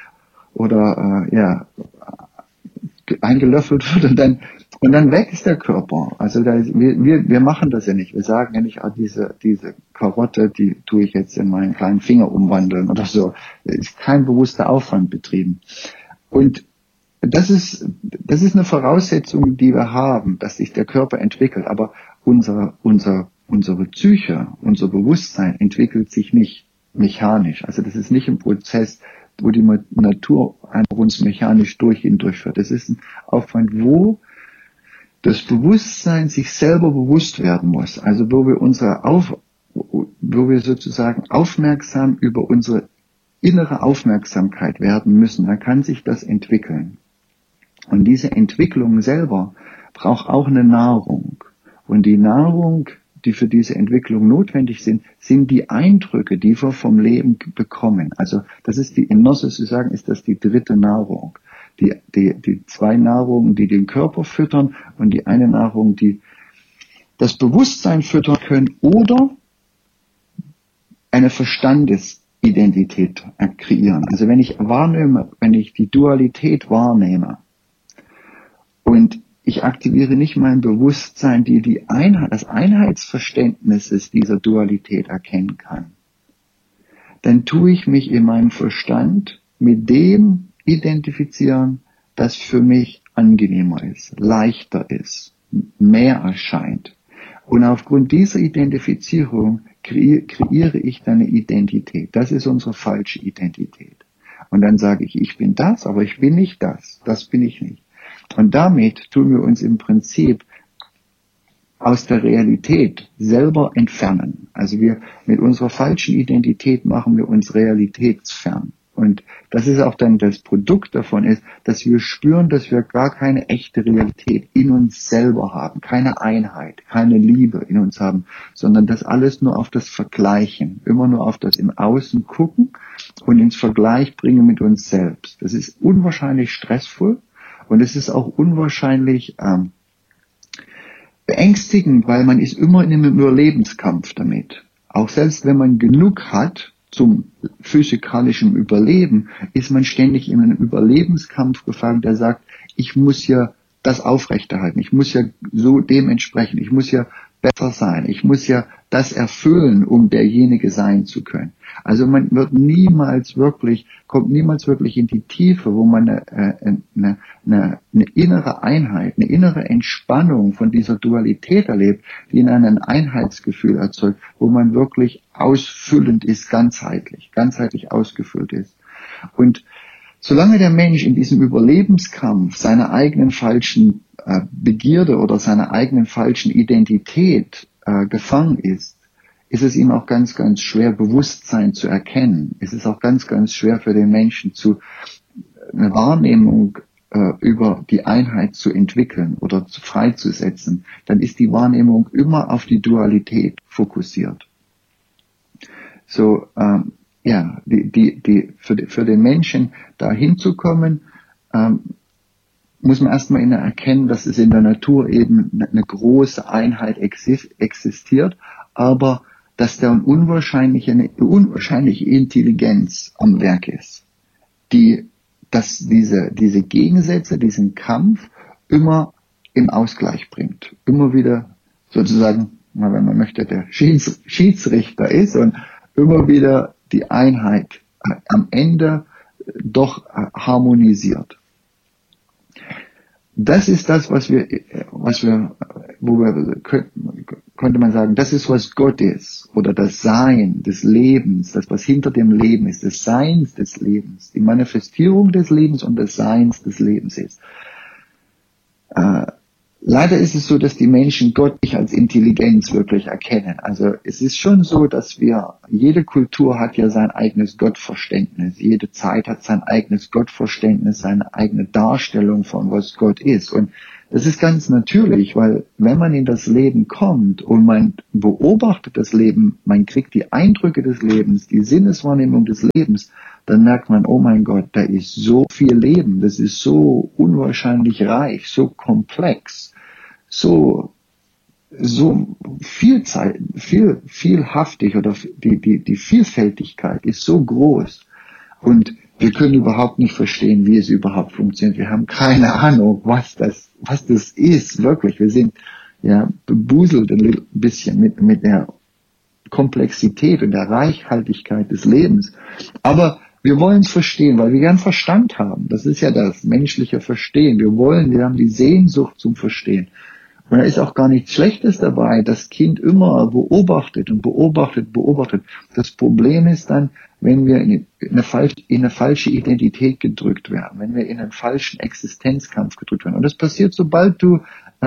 oder eingelöffelt wird und dann wächst der Körper. Also wir machen das ja nicht. Wir sagen ja nicht, diese Karotte, die tue ich jetzt in meinen kleinen Finger umwandeln oder so. Es ist kein bewusster Aufwand betrieben. Und das ist eine Voraussetzung, die wir haben, dass sich der Körper entwickelt. Aber unsere Psyche, unser Bewusstsein entwickelt sich nicht mechanisch. Also das ist nicht ein Prozess, wo die Natur einfach uns mechanisch durchführt. Das ist ein Aufwand, wo das Bewusstsein sich selber bewusst werden muss. Also wo wir sozusagen aufmerksam über unsere innere Aufmerksamkeit werden müssen. Dann kann sich das entwickeln. Und diese Entwicklung selber braucht auch eine Nahrung. Und die Nahrung, die für diese Entwicklung notwendig sind die Eindrücke, die wir vom Leben bekommen. Also das ist in Gnosis zu sagen, ist das die dritte Nahrung. Die zwei Nahrungen, die den Körper füttern und die eine Nahrung, die das Bewusstsein füttern können oder eine Verstandesidentität kreieren. Also wenn ich die Dualität wahrnehme und ich aktiviere nicht mein Bewusstsein, die das Einheitsverständnis dieser Dualität erkennen kann, dann tue ich mich in meinem Verstand mit dem identifizieren, das für mich angenehmer ist, leichter ist, mehr erscheint. Und aufgrund dieser Identifizierung kreiere ich dann eine Identität. Das ist unsere falsche Identität. Und dann sage ich bin das, aber ich bin nicht das. Das bin ich nicht. Und damit tun wir uns im Prinzip aus der Realität selber entfernen. Also mit unserer falschen Identität machen wir uns realitätsfern. Und das ist auch dann das Produkt davon ist, dass wir spüren, dass wir gar keine echte Realität in uns selber haben, keine Einheit, keine Liebe in uns haben, sondern das alles nur auf das Vergleichen, immer nur auf das im Außen gucken und ins Vergleich bringen mit uns selbst. Das ist unwahrscheinlich stressvoll und es ist auch unwahrscheinlich beängstigend, weil man ist immer in einem Überlebenskampf damit. Auch selbst wenn man genug hat zum physikalischen Überleben, ist man ständig in einen Überlebenskampf gefangen, der sagt, ich muss ja das aufrechterhalten, ich muss ja so dementsprechend, ich muss ja besser sein, ich muss ja das erfüllen, um derjenige sein zu können. Also man kommt niemals wirklich in die Tiefe, wo man eine innere Einheit, eine innere Entspannung von dieser Dualität erlebt, die in ein Einheitsgefühl erzeugt, wo man wirklich ausfüllend ist, ganzheitlich ausgefüllt ist. Und solange der Mensch in diesem Überlebenskampf seiner eigenen falschen Begierde oder seiner eigenen falschen Identität gefangen ist, ist es ihm auch ganz, ganz schwer, Bewusstsein zu erkennen. Es ist auch ganz, ganz schwer für den Menschen, eine Wahrnehmung über die Einheit zu entwickeln oder freizusetzen. Dann ist die Wahrnehmung immer auf die Dualität fokussiert. So, für den Menschen da hinzukommen, muss man erstmal erkennen, dass es in der Natur eben eine große Einheit existiert, aber dass da eine unwahrscheinliche Intelligenz am Werk ist, dass diese Gegensätze, diesen Kampf immer im Ausgleich bringt. Immer wieder sozusagen, wenn man möchte, der Schiedsrichter ist und immer wieder die Einheit am Ende doch harmonisiert. Das ist das, könnte man sagen, das ist, was Gott ist, oder das Sein des Lebens, das, was hinter dem Leben ist, des Seins des Lebens, die Manifestierung des Lebens und des Seins des Lebens ist. Leider ist es so, dass die Menschen Gott nicht als Intelligenz wirklich erkennen. Also es ist schon so, dass jede Kultur hat ja sein eigenes Gottverständnis. Jede Zeit hat sein eigenes Gottverständnis, seine eigene Darstellung von was Gott ist. Und das ist ganz natürlich, weil wenn man in das Leben kommt und man beobachtet das Leben, man kriegt die Eindrücke des Lebens, die Sinneswahrnehmung des Lebens, dann merkt man, oh mein Gott, da ist so viel Leben, das ist so unwahrscheinlich reich, so komplex, so vielhaftig, oder die Vielfältigkeit ist so groß. Und wir können überhaupt nicht verstehen, wie es überhaupt funktioniert. Wir haben keine Ahnung, was das ist, wirklich. Wir sind ja bebuselt ein bisschen mit der Komplexität und der Reichhaltigkeit des Lebens. Aber wir wollen es verstehen, weil wir gern Verstand haben. Das ist ja das menschliche Verstehen. Wir haben die Sehnsucht zum Verstehen. Und da ist auch gar nichts Schlechtes dabei. Das Kind immer beobachtet und beobachtet. Das Problem ist dann, wenn wir in eine falsche Identität gedrückt werden, wenn wir in einen falschen Existenzkampf gedrückt werden. Und das passiert, sobald du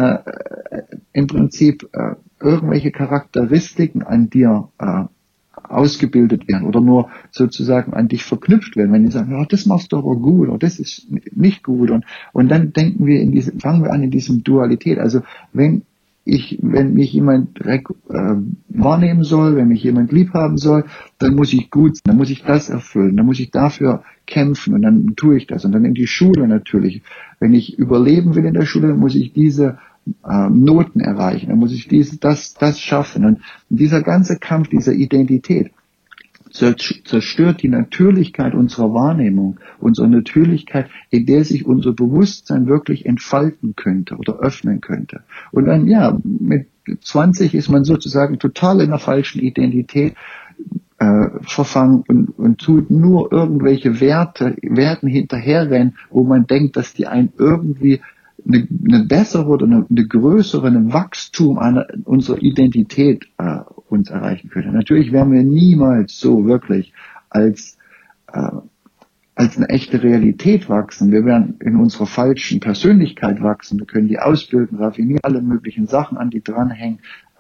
im Prinzip irgendwelche Charakteristiken an dir ausgebildet werden oder nur sozusagen an dich verknüpft werden. Wenn die sagen, ja, das machst du aber gut oder das ist nicht gut, und dann fangen wir an in diesem Dualität. Also wenn mich jemand wahrnehmen soll, wenn mich jemand lieb haben soll, dann muss ich gut sein, dann muss ich das erfüllen, dann muss ich dafür kämpfen und dann tue ich das. Und dann in die Schule natürlich. Wenn ich überleben will in der Schule, dann muss ich diese Noten erreichen, dann muss ich das schaffen. Und dieser ganze Kampf, dieser Identität zerstört die Natürlichkeit unserer Wahrnehmung, unsere Natürlichkeit, in der sich unser Bewusstsein wirklich entfalten könnte oder öffnen könnte. Und dann, ja, mit 20 ist man sozusagen total in der falschen Identität verfangen und tut nur irgendwelche Werten hinterherrennen, wo man denkt, dass die einen irgendwie eine bessere oder eine größere, ein Wachstum unserer Identität uns erreichen könnte. Natürlich werden wir niemals so wirklich als eine echte Realität wachsen. Wir werden in unserer falschen Persönlichkeit wachsen. Wir können die ausbilden, raffinieren, alle möglichen Sachen an die dranhängen,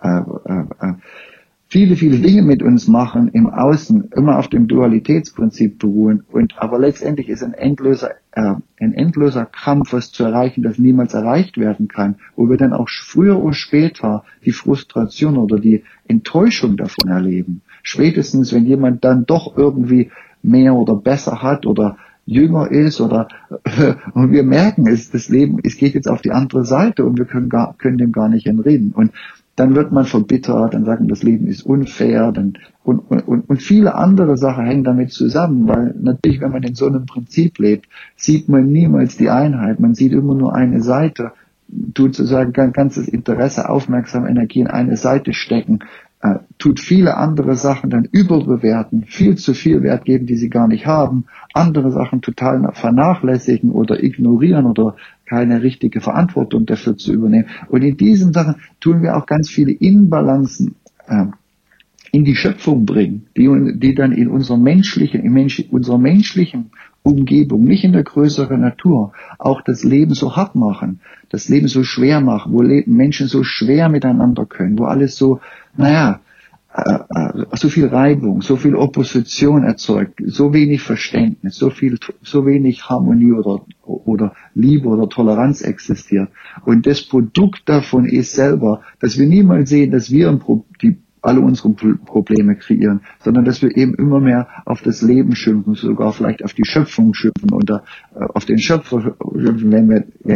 viele Dinge mit uns machen, im Außen immer auf dem Dualitätsprinzip beruhen, aber letztendlich ist ein endloser Kampf, was zu erreichen, das niemals erreicht werden kann, wo wir dann auch früher oder später die Frustration oder die Enttäuschung davon erleben. Spätestens, wenn jemand dann doch irgendwie mehr oder besser hat oder jünger ist und wir merken das Leben, es geht jetzt auf die andere Seite und wir können dem gar nicht entrinnen. Und dann wird man verbittert, dann sagen, das Leben ist unfair, und viele andere Sachen hängen damit zusammen, weil natürlich, wenn man in so einem Prinzip lebt, sieht man niemals die Einheit, man sieht immer nur eine Seite, tut sozusagen ganzes Interesse, Aufmerksam, Energie in eine Seite stecken, tut viele andere Sachen dann überbewerten, viel zu viel Wert geben, die sie gar nicht haben, andere Sachen total vernachlässigen oder ignorieren oder keine richtige Verantwortung dafür zu übernehmen. Und in diesen Sachen tun wir auch ganz viele Inbalancen in die Schöpfung bringen, die dann in unserer menschlichen Umgebung, nicht in der größeren Natur, auch das Leben so hart machen, das Leben so schwer machen, wo Menschen so schwer miteinander können, wo alles so, so viel Reibung, so viel Opposition erzeugt, so wenig Verständnis, so wenig Harmonie oder Liebe oder Toleranz existiert. Und das Produkt davon ist selber, dass wir niemals sehen, dass wir alle unsere Probleme kreieren, sondern dass wir eben immer mehr auf das Leben schimpfen, sogar vielleicht auf die Schöpfung schimpfen oder auf den Schöpfer schimpfen, wenn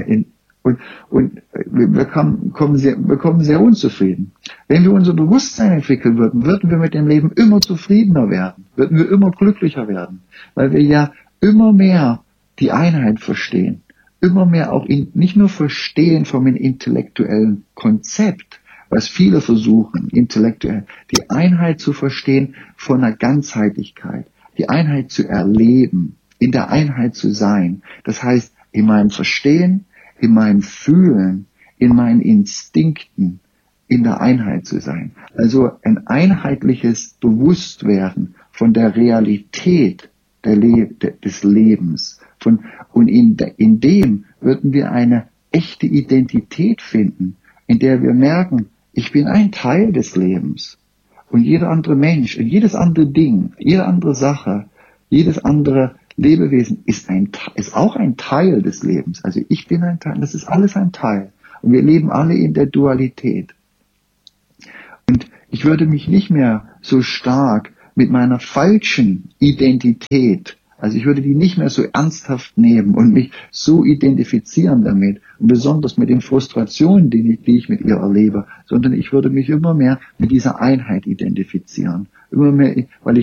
wir kommen sehr unzufrieden. Wenn wir unser Bewusstsein entwickeln würden wir mit dem Leben immer zufriedener werden, würden wir immer glücklicher werden, weil wir ja immer mehr die Einheit verstehen, immer mehr auch nicht nur verstehen vom intellektuellen Konzept, was viele versuchen, intellektuell, die Einheit zu verstehen von einer Ganzheitlichkeit, die Einheit zu erleben, in der Einheit zu sein. Das heißt, in meinem Verstehen, in meinem Fühlen, in meinen Instinkten, in der Einheit zu sein. Also ein einheitliches Bewusstwerden von der Realität des Lebens. Und in dem würden wir eine echte Identität finden, in der wir merken, ich bin ein Teil des Lebens. Und jeder andere Mensch und jedes andere Ding, jede andere Sache, jedes andere Lebewesen ist auch ein Teil des Lebens. Also ich bin ein Teil, das ist alles ein Teil. Und wir leben alle in der Dualität. Und ich würde mich nicht mehr so stark mit meiner falschen Identität, also ich würde die nicht mehr so ernsthaft nehmen und mich so identifizieren damit, und besonders mit den Frustrationen, die ich mit ihr erlebe, sondern ich würde mich immer mehr mit dieser Einheit identifizieren. Immer mehr, weil ich